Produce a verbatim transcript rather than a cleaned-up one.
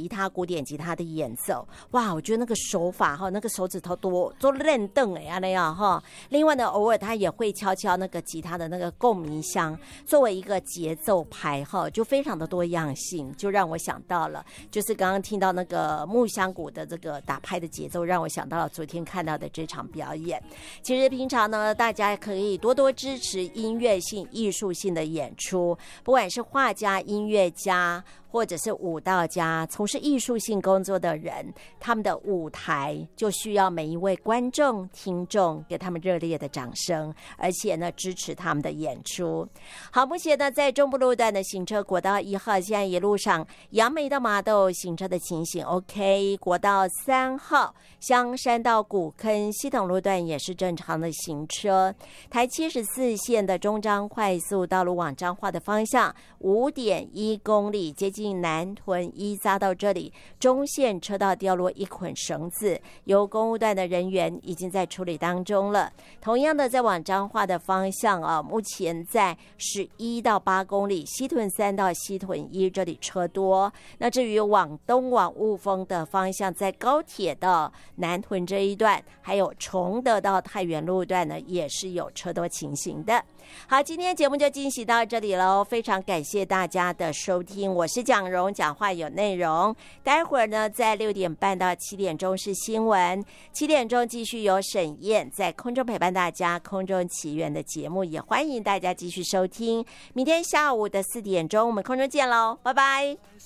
吉他古典吉他的演奏，哇，我觉得那个手法哈，那个手指头多都练凳哎那样哈。另外呢，偶尔他也会敲敲那个吉他的那个共鸣箱，作为一个节奏牌哈，就非常的多样性，就让我想到了，就是刚刚听到那个木箱鼓的这个打拍的节奏，让我想到了昨天看到的这场表演。其实平常呢，大家可以多多支持音乐性、艺术性的演出，不管是画家、音乐家，或者是舞蹈家，从事艺术性工作的人，他们的舞台就需要每一位观众、听众给他们热烈的掌声，而且呢，支持他们的演出。好，目前呢，在中部路段的行车国道一号，现在一路上杨梅到麻豆行车的情形 OK， 国道三号香山到古坑系统路段也是正常的行车。台七十四线的中彰快速道路往彰化的方向 五点一公里，接近南屯一匝到这里，中线车道掉落一捆绳子，由公务段的人员已经在处理当中了。同样的，在往彰化的方向啊，目前在十一到八公里，西屯三到西屯一这里车多。那至于往东往雾峰的方向，在高铁到南屯这一段，还有崇德到太原路段呢，也是有车多情形的。好，今天节目就进行到这里喽，非常感谢大家的收听，我是蒋蓉，讲话有内容。待会儿呢，在六点半到七点钟是新闻，七点钟继续由沈燕在空中陪伴大家，空中奇缘的节目也欢迎大家继续收听。明天下午的四点钟，我们空中见喽，拜拜。